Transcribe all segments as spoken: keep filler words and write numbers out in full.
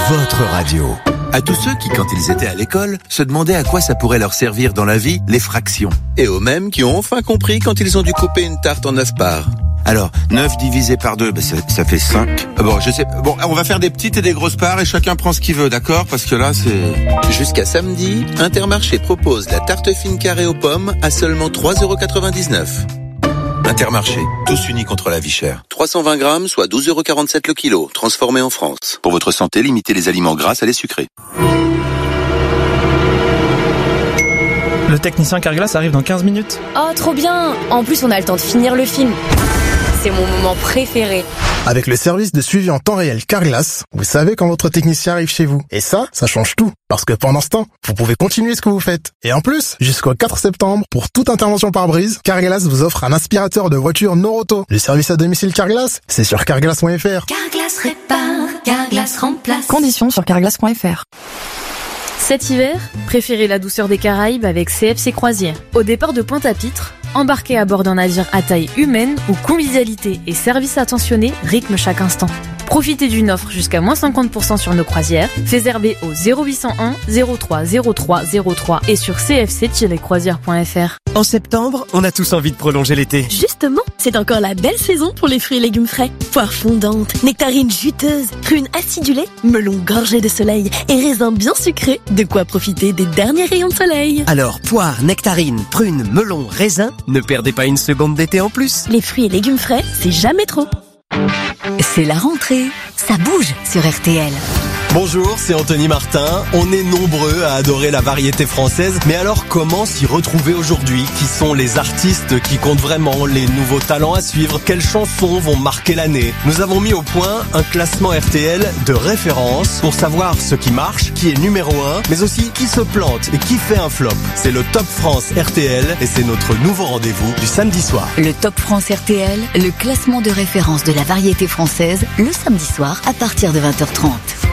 votre radio. À tous ceux qui, quand ils étaient à l'école, se demandaient à quoi ça pourrait leur servir dans la vie, les fractions. Et aux mêmes qui ont enfin compris quand ils ont dû couper une tarte en neuf parts. Alors, neuf divisé par deux, ben ça, ça fait cinq. Bon, je sais, bon, on va faire des petites et des grosses parts et chacun prend ce qu'il veut, d'accord? Parce que là, c'est... Jusqu'à samedi, Intermarché propose la tarte fine carrée aux pommes à seulement trois euros quatre-vingt-dix-neuf. Intermarché, tous unis contre la vie chère. trois cent vingt grammes, soit douze euros quarante-sept le kilo, transformé en France. Pour votre santé, limitez les aliments gras à les sucrés. Le technicien Carglass arrive dans quinze minutes. Oh, trop bien! En plus, on a le temps de finir le film. C'est mon moment préféré. Avec le service de suivi en temps réel Carglass, vous savez quand votre technicien arrive chez vous. Et ça, ça change tout. Parce que pendant ce temps, vous pouvez continuer ce que vous faites. Et en plus, jusqu'au quatre septembre, pour toute intervention pare-brise, Carglass vous offre un aspirateur de voiture Noroto. Le service à domicile Carglass, c'est sur carglass point f r. Carglass répare, Carglass remplace. Conditions sur carglass point f r. Cet hiver, préférez la douceur des Caraïbes avec C F C Croisières. Au départ de Pointe-à-Pitre, embarquez à bord d'un navire à taille humaine où convivialité et service attentionné rythment chaque instant. Profitez d'une offre jusqu'à moins cinquante pour cent sur nos croisières. Réservez au zéro huit cent un zéro trois zéro trois zéro trois et sur c f c tiret croisières point f r. En septembre, on a tous envie de prolonger l'été. Justement, c'est encore la belle saison pour les fruits et légumes frais. Poires fondantes, nectarines juteuses, prunes acidulées, melons gorgés de soleil et raisins bien sucrés. De quoi profiter des derniers rayons de soleil. Alors, poires, nectarines, prunes, melons, raisins, ne perdez pas une seconde d'été en plus. Les fruits et légumes frais, c'est jamais trop. C'est la rentrée, ça bouge sur R T L. Bonjour, c'est Anthony Martin. On est nombreux à adorer la variété française, mais alors comment s'y retrouver aujourd'hui? Qui sont les artistes qui comptent vraiment, les nouveaux talents à suivre? Quelles chansons vont marquer l'année? Nous avons mis au point un classement R T L de référence pour savoir ce qui marche, qui est numéro un, mais aussi qui se plante et qui fait un flop. C'est le Top France R T L et c'est notre nouveau rendez-vous du samedi soir. Le Top France R T L, le classement de référence de la variété française, le samedi soir à partir de vingt heures trente.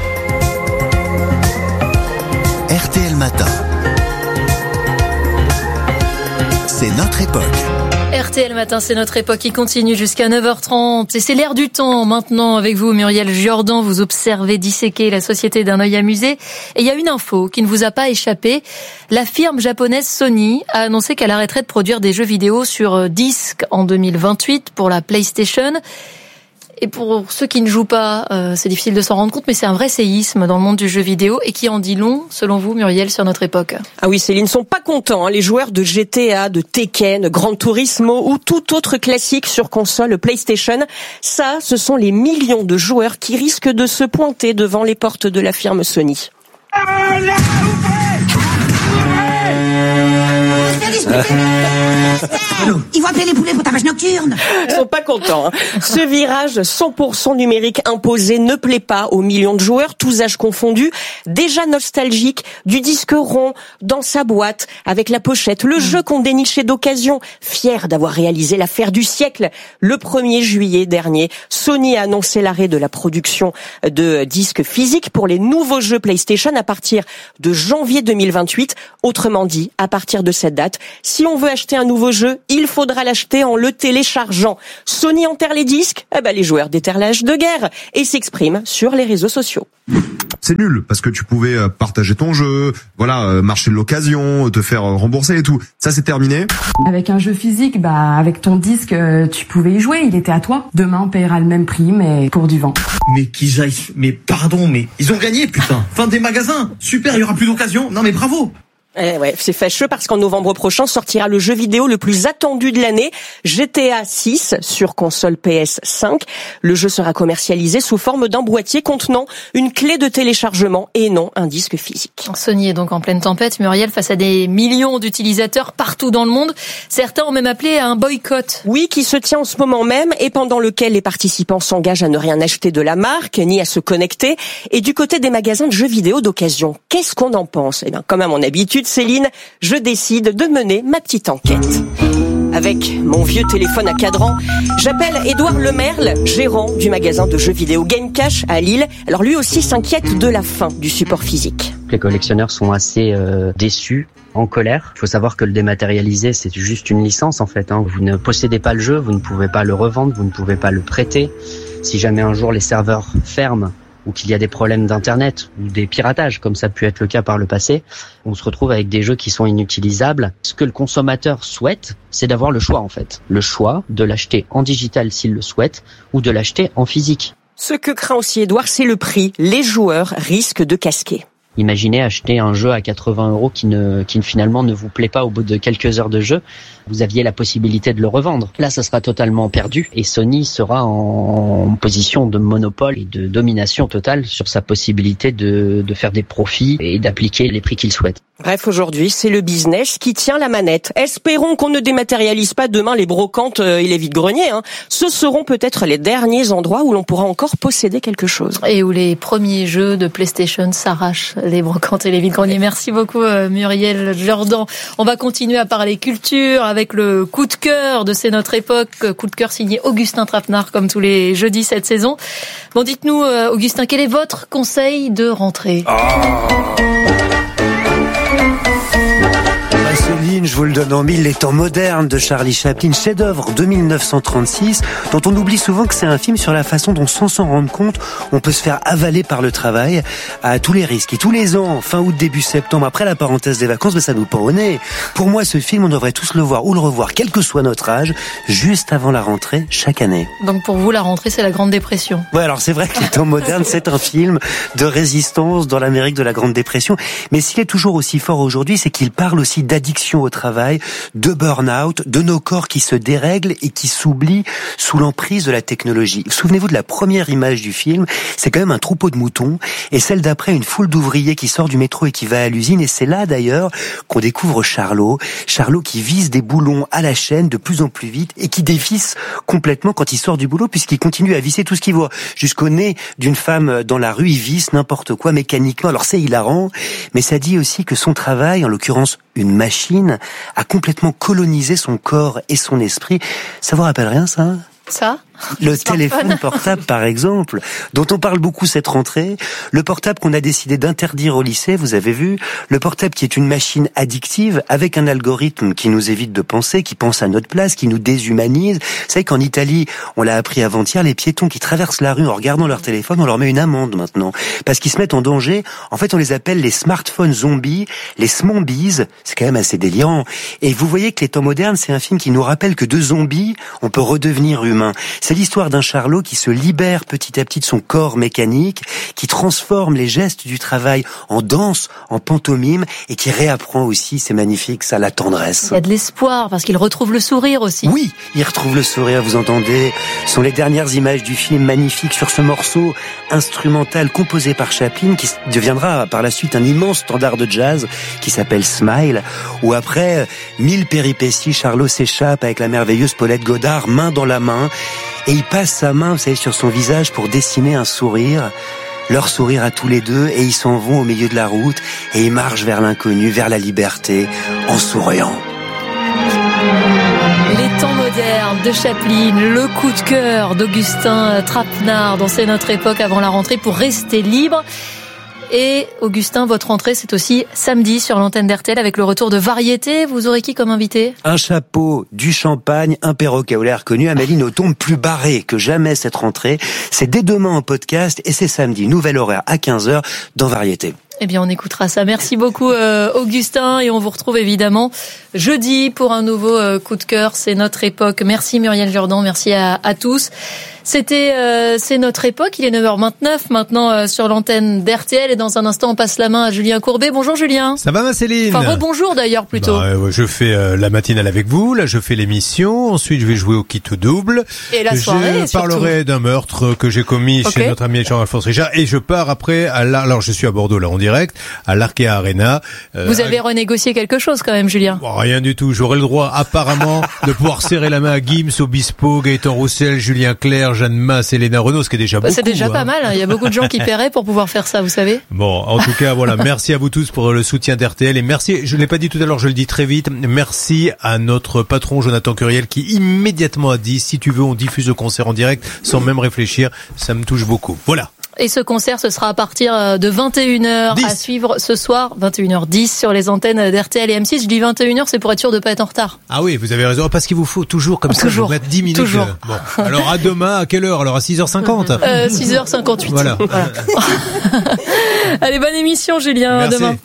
R T L Matin. C'est notre époque. R T L Matin, c'est notre époque qui continue jusqu'à neuf heures trente. Et c'est l'air du temps maintenant avec vous, Muriel Jordan. Vous observez disséquer la société d'un œil amusé. Et il y a une info qui ne vous a pas échappé. La firme japonaise Sony a annoncé qu'elle arrêterait de produire des jeux vidéo sur disque en deux mille vingt-huit pour la PlayStation. Et pour ceux qui ne jouent pas, euh, c'est difficile de s'en rendre compte, mais c'est un vrai séisme dans le monde du jeu vidéo et qui en dit long, selon vous, Muriel, sur notre époque. Ah oui, Céline, sont pas contents, hein, les joueurs de G T A, de Tekken, Gran Turismo ou tout autre classique sur console PlayStation. Ça, ce sont les millions de joueurs qui risquent de se pointer devant les portes de la firme Sony. Ils vont appeler les poulets pour ta page nocturne. Ils sont pas contents. Hein. Ce virage cent pour cent numérique imposé ne plaît pas aux millions de joueurs, tous âges confondus, déjà nostalgiques du disque rond dans sa boîte avec la pochette, le mmh. jeu qu'on dénichait d'occasion, fier d'avoir réalisé l'affaire du siècle. Le premier juillet dernier, Sony a annoncé l'arrêt de la production de disques physiques pour les nouveaux jeux PlayStation à partir de janvier deux mille vingt-huit. Autrement dit, à partir de cette date, si on veut acheter un nouveau jeu, il faudra l'acheter en le téléchargeant. Sony enterre les disques, eh ben les joueurs déterrent l'âge de guerre et s'expriment sur les réseaux sociaux. C'est nul parce que tu pouvais partager ton jeu, voilà, marcher de l'occasion, te faire rembourser et tout. Ça c'est terminé. Avec un jeu physique, bah avec ton disque, tu pouvais y jouer, il était à toi. Demain on paiera le même prix mais pour du vent. Mais qu'ils aillent, mais pardon, mais ils ont gagné putain. Fin des magasins, super, il y aura plus d'occasion. Non mais bravo. Eh ouais, c'est fâcheux parce qu'en novembre prochain sortira le jeu vidéo le plus attendu de l'année, G T A six sur console P S cinq. Le jeu sera commercialisé sous forme d'un boîtier contenant une clé de téléchargement et non un disque physique. Sony est donc en pleine tempête, Muriel, face à des millions d'utilisateurs partout dans le monde. Certains ont même appelé à un boycott. Oui, qui se tient en ce moment même et pendant lequel les participants s'engagent à ne rien acheter de la marque ni à se connecter. Et du côté des magasins de jeux vidéo d'occasion, qu'est-ce qu'on en pense? Eh bien, comme à mon habitude, Céline, je décide de mener ma petite enquête. Avec mon vieux téléphone à cadran, j'appelle Édouard Lemerle, gérant du magasin de jeux vidéo Game Cash à Lille. Alors lui aussi s'inquiète de la fin du support physique. Les collectionneurs sont assez euh, déçus, en colère. Il faut savoir que le dématérialisé, c'est juste une licence en fait. Hein. Vous ne possédez pas le jeu, vous ne pouvez pas le revendre, vous ne pouvez pas le prêter. Si jamais un jour les serveurs ferment, ou qu'il y a des problèmes d'internet ou des piratages, comme ça a pu être le cas par le passé, on se retrouve avec des jeux qui sont inutilisables. Ce que le consommateur souhaite, c'est d'avoir le choix en fait. Le choix de l'acheter en digital s'il le souhaite ou de l'acheter en physique. Ce que craint aussi Edouard, c'est le prix. Les joueurs risquent de casquer. Imaginez acheter un jeu à quatre-vingts euros qui ne, qui finalement ne vous plaît pas au bout de quelques heures de jeu. Vous aviez la possibilité de le revendre. Là, ça sera totalement perdu et Sony sera en position de monopole et de domination totale sur sa possibilité de, de faire des profits et d'appliquer les prix qu'il souhaite. Bref, aujourd'hui, c'est le business qui tient la manette. Espérons qu'on ne dématérialise pas demain les brocantes et les vides-greniers. Hein. Ce seront peut-être les derniers endroits où l'on pourra encore posséder quelque chose. Et où les premiers jeux de PlayStation s'arrachent les brocantes et les vides-greniers. Merci beaucoup Muriel Jourdan. On va continuer à parler culture avec le coup de cœur de C'est notre époque. Coup de cœur signé Augustin Trapenard comme tous les jeudis cette saison. Bon, dites-nous Augustin, quel est votre conseil de rentrée? Oh Céline, je vous le donne en mille, Les temps modernes de Charlie Chaplin, chef-d'œuvre de mille neuf cent trente-six, dont on oublie souvent que c'est un film sur la façon dont, sans s'en rendre compte, on peut se faire avaler par le travail à tous les risques. Et tous les ans, fin août, début septembre, après la parenthèse des vacances, ben ça nous pend au nez. Pour moi, ce film, on devrait tous le voir ou le revoir, quel que soit notre âge, juste avant la rentrée, chaque année. Donc pour vous, la rentrée, c'est la Grande Dépression. Ouais, alors c'est vrai que Les temps modernes, c'est un film de résistance dans l'Amérique de la Grande Dépression. Mais s'il est toujours aussi fort aujourd'hui, c'est qu'il parle aussi d'addiction au travail, de burn-out, de nos corps qui se dérèglent et qui s'oublient sous l'emprise de la technologie. Souvenez-vous de la première image du film, c'est quand même un troupeau de moutons, et celle d'après, une foule d'ouvriers qui sort du métro et qui va à l'usine, et c'est là d'ailleurs qu'on découvre Charlot, Charlot qui vise des boulons à la chaîne de plus en plus vite et qui dévisse complètement quand il sort du boulot, puisqu'il continue à visser tout ce qu'il voit. Jusqu'au nez d'une femme dans la rue, il visse n'importe quoi mécaniquement. Alors c'est hilarant, mais ça dit aussi que son travail, en l'occurrence une machine, a complètement colonisé son corps et son esprit. Ça vous rappelle rien, ça? Ça? Le téléphone portable, par exemple, dont on parle beaucoup cette rentrée. Le portable qu'on a décidé d'interdire au lycée, vous avez vu. Le portable qui est une machine addictive, avec un algorithme qui nous évite de penser, qui pense à notre place, qui nous déshumanise. Vous savez qu'en Italie, on l'a appris avant-hier, les piétons qui traversent la rue en regardant leur téléphone, on leur met une amende maintenant. Parce qu'ils se mettent en danger. En fait, on les appelle les smartphones zombies, les smombies. C'est quand même assez délirant. Et vous voyez que Les temps modernes, c'est un film qui nous rappelle que de zombies, on peut redevenir humain. C'est l'histoire d'un Charlot qui se libère petit à petit de son corps mécanique, qui transforme les gestes du travail en danse, en pantomime, et qui réapprend aussi, c'est magnifique, ça, la tendresse. Il y a de l'espoir, parce qu'il retrouve le sourire aussi. Oui, il retrouve le sourire, vous entendez. Ce sont les dernières images du film magnifique sur ce morceau instrumental composé par Chaplin, qui deviendra par la suite un immense standard de jazz, qui s'appelle Smile, où après mille péripéties, Charlot s'échappe avec la merveilleuse Paulette Godard, main dans la main, et il passe sa main, vous savez, sur son visage pour dessiner un sourire, leur sourire à tous les deux, et ils s'en vont au milieu de la route, et ils marchent vers l'inconnu, vers la liberté, en souriant. Les temps modernes de Chaplin, le coup de cœur d'Augustin Trapenard dans C'est notre époque avant la rentrée pour rester libre. Et Augustin, votre rentrée, c'est aussi samedi sur l'antenne d'R T L avec le retour de Variété. Vous aurez qui comme invité? Un chapeau, du champagne, un perroquet au lait reconnu, Amélie Nothomb, plus barrée que jamais cette rentrée. C'est dès demain en podcast et c'est samedi, nouvel horaire à quinze heures dans Variété. Eh bien, on écoutera ça. Merci beaucoup, euh, Augustin. Et on vous retrouve évidemment jeudi pour un nouveau euh, coup de cœur. C'est notre époque. Merci Muriel Jourdan. Merci à, à tous. C'était euh, C'est notre époque. Il est neuf heures vingt-neuf maintenant euh, sur l'antenne d'R T L. Et dans un instant, on passe la main à Julien Courbet. Bonjour Julien. Ça va ma Céline? Enfin, rebonjour d'ailleurs plutôt. Bah, euh, je fais euh, la matinale avec vous. Là, je fais l'émission. Ensuite, je vais jouer au kit ou double. Et la soirée, je parlerai d'un meurtre que j'ai commis okay. chez notre ami Jean-Alphonse Richard. Et je pars après à la... Alors, je suis à Bordeaux là en direct, à l'Arkea Arena. Euh, Vous avez renégocié quelque chose quand même, Julien? Bon, rien du tout. J'aurai le droit apparemment de pouvoir serrer la main à Gims, Obispo, Gaëtan Roussel, Julien Clerc, Jeanne Masse, Hélène Renaud, ce qui est déjà beaucoup. C'est déjà hein. pas mal. Il y a beaucoup de gens qui paieraient pour pouvoir faire ça, vous savez. Bon, en tout cas, voilà. Merci à vous tous pour le soutien d'R T L et merci. Je l'ai pas dit tout à l'heure, je le dis très vite. Merci à notre patron Jonathan Curiel qui immédiatement a dit si tu veux, on diffuse le concert en direct sans même réfléchir. Ça me touche beaucoup. Voilà. Et ce concert, ce sera à partir de vingt et une heures à suivre ce soir, vingt et une heures dix sur les antennes d'R T L et M six. Je dis vingt et une heures, c'est pour être sûr de pas être en retard. Ah oui, vous avez raison, parce qu'il vous faut toujours comme ça, vous mettre dix minutes. Toujours. Bon, alors à demain, à quelle heure? Alors à six heures cinquante euh, six heures cinquante-huit. Voilà. voilà. Allez, bonne émission, Julien. Merci. À demain.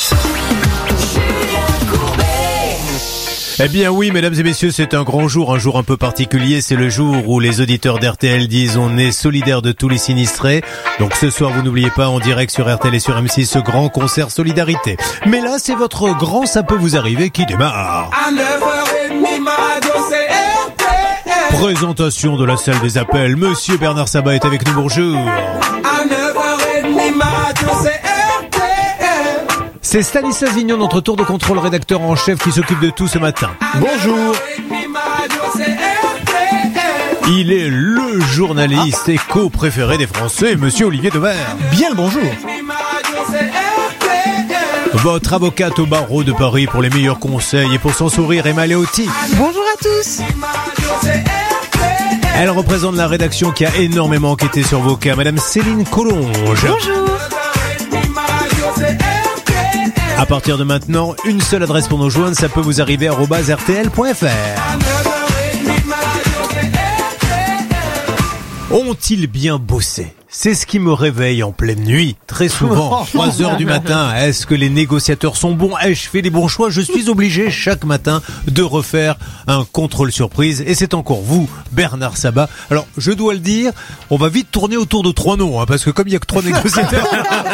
Eh bien oui, mesdames et messieurs, c'est un grand jour, un jour un peu particulier. C'est le jour où les auditeurs d'R T L disent on est solidaires de tous les sinistrés. Donc ce soir, vous n'oubliez pas, en direct sur R T L et sur M six, ce grand concert solidarité. Mais là, c'est votre grand ça peut vous arriver qui démarre. À neuf heures trente, ma radio, c'est R T L. Présentation de la salle des appels. Monsieur Bernard Sabat est avec nous, bonjour. À neuf heures trente, ma radio, c'est R T L. C'est Stanislas Vignon, notre tour de contrôle rédacteur en chef qui s'occupe de tout ce matin. Bonjour. Il est le journaliste ah. éco préféré des Français, monsieur Olivier Dauvert. Bien le bonjour. Votre avocate au barreau de Paris pour les meilleurs conseils et pour son sourire, Emma Leotti. Bonjour à tous. Elle représente la rédaction qui a énormément enquêté sur vos cas, madame Céline Collonge. Bonjour. À partir de maintenant, une seule adresse pour nous joindre, ça peut vous arriver arobase r t l point f r. Ont-ils bien bossé ? C'est ce qui me réveille en pleine nuit, très souvent, trois heures du matin. Est-ce que les négociateurs sont bons ? Ai-je fait les bons choix ? Je suis obligé chaque matin de refaire un contrôle surprise. Et c'est encore vous, Bernard Sabat. Alors, je dois le dire, on va vite tourner autour de trois noms, hein, parce que comme il y a que trois négociateurs,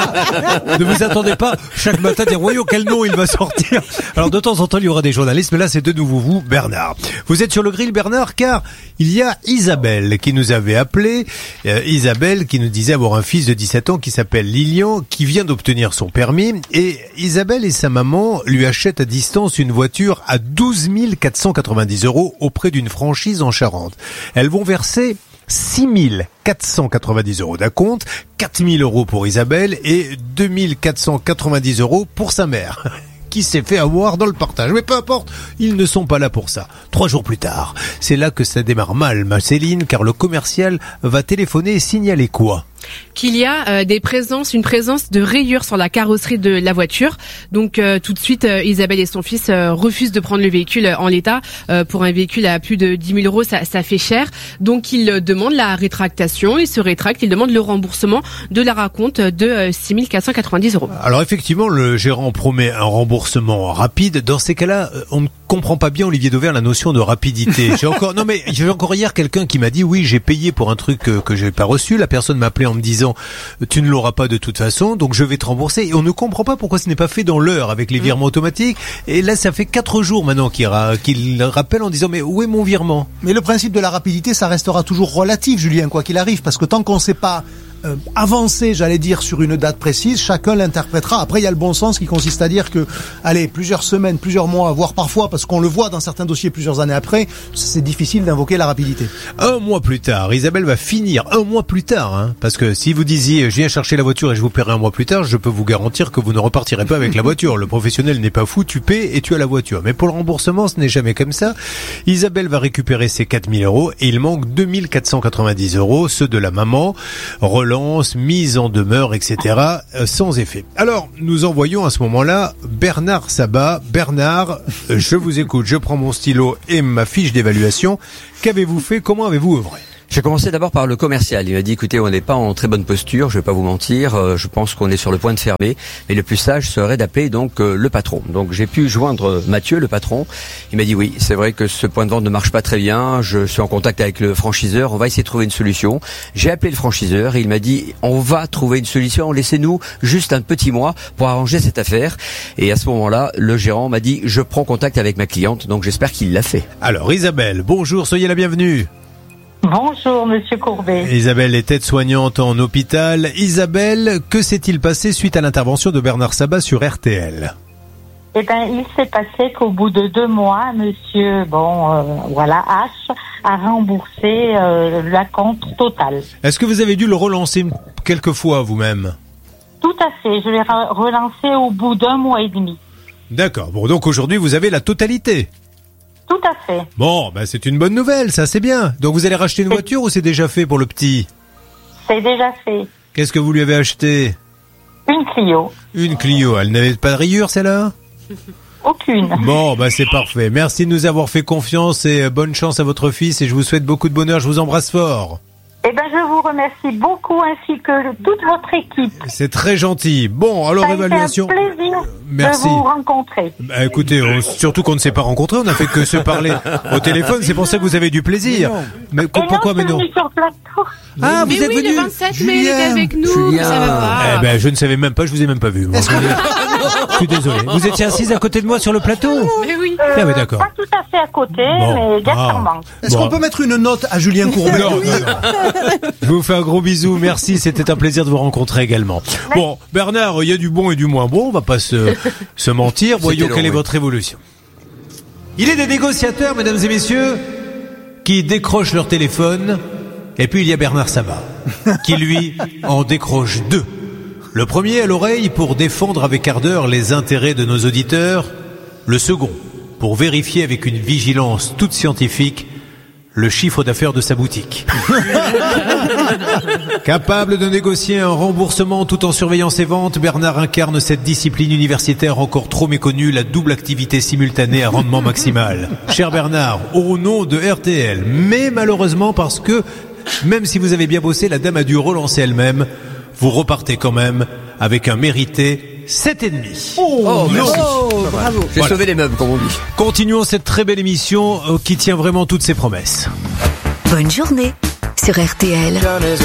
ne vous attendez pas chaque matin à dire, voyons quel nom il va sortir. Alors, de temps en temps, il y aura des journalistes, mais là, c'est de nouveau vous, Bernard. Vous êtes sur le grill, Bernard, car il y a Isabelle qui nous avait appelé. Euh, Isabelle qui nous disait avoir un fils de dix-sept ans qui s'appelle Lilian, qui vient d'obtenir son permis, et Isabelle et sa maman lui achètent à distance une voiture à douze mille quatre cent quatre-vingt-dix euros auprès d'une franchise en Charente. Elles vont verser six mille quatre cent quatre-vingt-dix euros d'acompte, quatre mille euros pour Isabelle et deux mille quatre cent quatre-vingt-dix euros pour sa mère, qui s'est fait avoir dans le partage. Mais peu importe, ils ne sont pas là pour ça. Trois jours plus tard, c'est là que ça démarre mal, ma Céline, car le commercial va téléphoner et signaler quoi ? Qu'il y a euh, des présences, une présence de rayures sur la carrosserie de la voiture. Donc euh, tout de suite, euh, Isabelle et son fils euh, refusent de prendre le véhicule en l'état. Euh, pour un véhicule à plus de dix mille euros, ça, ça fait cher. Donc ils euh, demandent la rétractation. Ils se rétractent. Ils demandent le remboursement de la raconte de euh, six mille quatre cent quatre-vingt-dix euros. Alors effectivement, le gérant promet un remboursement rapide. Dans ces cas-là, on ne comprend pas bien, Olivier Dauvert, la notion de rapidité. J'ai encore, non mais j'ai encore hier quelqu'un qui m'a dit oui, j'ai payé pour un truc que, que j'ai pas reçu. La personne m'a appelé en me disant tu ne l'auras pas de toute façon, donc je vais te rembourser. Et on ne comprend pas pourquoi ce n'est pas fait dans l'heure avec les virements automatiques. Et là, ça fait quatre jours maintenant qu'il, ra- qu'il rappelle en disant mais où est mon virement ? Mais le principe de la rapidité, ça restera toujours relatif, Julien, quoi qu'il arrive, parce que tant qu'on ne sait pas euh, avancer, j'allais dire, sur une date précise, chacun l'interprétera. Après, il y a le bon sens qui consiste à dire que, allez, plusieurs semaines, plusieurs mois, voire parfois, parce qu'on le voit dans certains dossiers plusieurs années après, c'est difficile d'invoquer la rapidité. Un mois plus tard, Isabelle va finir un mois plus tard, hein, parce que si vous disiez je viens chercher la voiture et je vous paierai un mois plus tard, je peux vous garantir que vous ne repartirez pas avec la voiture. Le professionnel n'est pas fou, tu paies et tu as la voiture. Mais pour le remboursement, ce n'est jamais comme ça. Isabelle va récupérer ses quatre mille euros et il manque deux mille quatre cent quatre-vingt-dix euros, ceux de la maman, relance, mise en demeure, et cetera, euh, sans effet. Alors, nous envoyons à ce moment-là Bernard Sabat. Bernard, euh, je vous écoute, je prends mon stylo et ma fiche d'évaluation. Qu'avez-vous fait ? Comment avez-vous œuvré ? J'ai commencé d'abord par le commercial. Il m'a dit, écoutez, on n'est pas en très bonne posture, je vais pas vous mentir, euh, je pense qu'on est sur le point de fermer, mais le plus sage serait d'appeler donc euh, le patron. Donc j'ai pu joindre Mathieu, le patron. Il m'a dit, oui, c'est vrai que ce point de vente ne marche pas très bien, je suis en contact avec le franchiseur, on va essayer de trouver une solution. J'ai appelé le franchiseur et il m'a dit, on va trouver une solution, laissez-nous juste un petit mois pour arranger cette affaire. Et à ce moment-là, le gérant m'a dit, je prends contact avec ma cliente, donc j'espère qu'il l'a fait. Alors Isabelle, bonjour, soyez la bienvenue. Bonjour, monsieur Courbet. Isabelle est aide-soignante en hôpital. Isabelle, que s'est-il passé suite à l'intervention de Bernard Sabat sur R T L ? Eh ben, il s'est passé qu'au bout de deux mois, monsieur, bon, euh, voilà, H a remboursé euh, la compte totale. Est-ce que vous avez dû le relancer quelques fois vous-même ? Tout à fait, je l'ai re- relancé au bout d'un mois et demi. D'accord, bon, donc aujourd'hui vous avez la totalité ? Tout à fait. Bon, ben c'est une bonne nouvelle, ça c'est bien. Donc vous allez racheter une voiture ou c'est déjà fait pour le petit ? C'est déjà fait. Qu'est-ce que vous lui avez acheté? Une Clio. Une Clio. Elle n'avait pas de rayures, celle-là? Aucune. Bon, bah c'est parfait. Merci de nous avoir fait confiance et bonne chance à votre fils et je vous souhaite beaucoup de bonheur. Je vous embrasse fort. Eh ben, je vous remercie beaucoup ainsi que toute votre équipe. C'est très gentil. Bon, alors Ça a évaluation. été un plaisir Merci. de vous rencontrer. Bah, écoutez, on- surtout qu'on ne s'est pas rencontrés, on n'a fait que se parler au téléphone. C'est pour ça que vous avez du plaisir. Mais, Et pourquoi non, mais je suis non venue sur le plateau. Ah, mais vous êtes oui, venu le vingt-sept mai, il était avec nous, mais ça va pas. Eh ben, je ne savais même pas, je vous ai même pas vu. Moi. Je suis désolé. Vous étiez assise à côté de moi sur le plateau? Mais oui. Ah, mais d'accord. Pas tout à fait à côté, Bon. mais légèrement. Est-ce Bon. qu'on peut mettre une note à Julien Courbet? Non, non, non. Je vous fais un gros bisou, merci, c'était un plaisir de vous rencontrer également. Bon, Bernard, il y a du bon et du moins bon, on va pas se, se mentir, voyons long, quelle est oui. votre évolution. Il est des négociateurs, mesdames et messieurs, qui décrochent leur téléphone, et puis il y a Bernard Sabat, qui lui en décroche deux. Le premier à l'oreille pour défendre avec ardeur les intérêts de nos auditeurs, le second pour vérifier avec une vigilance toute scientifique le chiffre d'affaires de sa boutique. Capable de négocier un remboursement tout en surveillant ses ventes, Bernard incarne cette discipline universitaire encore trop méconnue, la double activité simultanée à rendement maximal. Cher Bernard, au nom de R T L, mais malheureusement parce que, même si vous avez bien bossé, la dame a dû relancer elle-même, vous repartez quand même avec un mérité sept virgule cinq. Oh, merci. Oh, bravo. J'ai Voilà. sauvé les meubles, comme on dit. Continuons cette très belle émission euh, qui tient vraiment toutes ses promesses. Bonne journée sur R T L.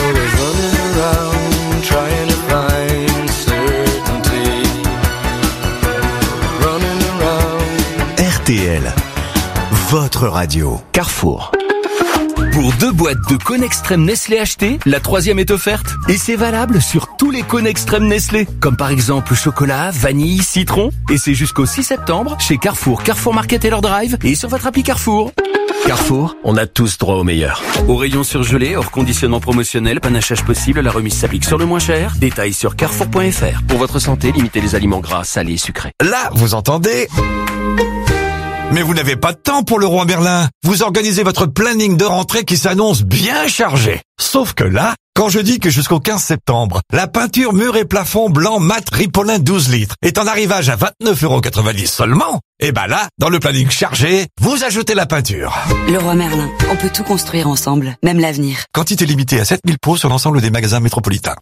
R T L, votre radio. Carrefour. Pour deux boîtes de cônes extrême Nestlé achetées, la troisième est offerte. Et c'est valable sur tous les cônes extrême Nestlé. Comme par exemple chocolat, vanille, citron. Et c'est jusqu'au six septembre chez Carrefour, Carrefour Market et leur Drive et sur votre appli Carrefour. Carrefour, on a tous droit au meilleur. Au rayon surgelé, hors conditionnement promotionnel, panachage possible, la remise s'applique sur le moins cher. Détails sur carrefour point f r. Pour votre santé, limitez les aliments gras, salés et sucrés. Là, vous entendez? Mais vous n'avez pas de temps pour le roi Merlin. Vous organisez votre planning de rentrée qui s'annonce bien chargé. Sauf que là, quand je dis que jusqu'au quinze septembre, la peinture mur et plafond blanc mat Ripolin douze litres est en arrivage à vingt-neuf euros quatre-vingt-dix seulement, et ben là, dans le planning chargé, vous ajoutez la peinture. Le roi Merlin, on peut tout construire ensemble, même l'avenir. Quantité limitée à sept mille pots sur l'ensemble des magasins métropolitains.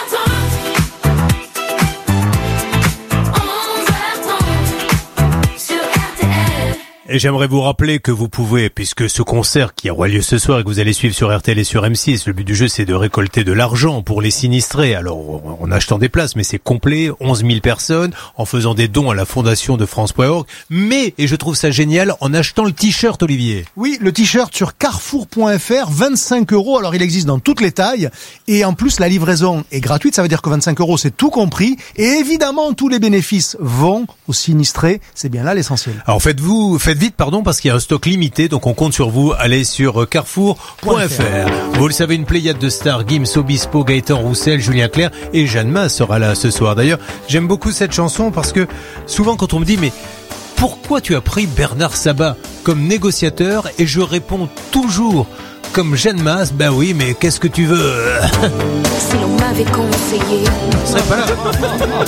Et j'aimerais vous rappeler que vous pouvez, puisque ce concert qui aura lieu ce soir et que vous allez suivre sur R T L et sur M six, le but du jeu c'est de récolter de l'argent pour les sinistrés. Alors en achetant des places, mais c'est complet, onze mille personnes, en faisant des dons à la fondation de France point org. Mais, et je trouve ça génial, en achetant le t-shirt, Olivier. Oui, le t-shirt sur carrefour point f r, vingt-cinq euros. Alors il existe dans toutes les tailles. Et en plus, la livraison est gratuite. Ça veut dire que vingt-cinq euros, c'est tout compris. Et évidemment, tous les bénéfices vont aux sinistrés. C'est bien là l'essentiel. Alors faites-vous, faites vite, pardon, parce qu'il y a un stock limité, donc on compte sur vous. Allez sur carrefour point f r. Vous le savez, une pléiade de stars, Gims, Obispo, Gaëtan Roussel, Julien Clerc et Jeanne Masse sera là ce soir. D'ailleurs, j'aime beaucoup cette chanson parce que souvent quand on me dit, mais pourquoi tu as pris Bernard Sabat comme négociateur? Et je réponds toujours comme Jeanne Masse, ben oui, mais qu'est-ce que tu veux? Si l'on m'avait conseillé. Ce serait pas là.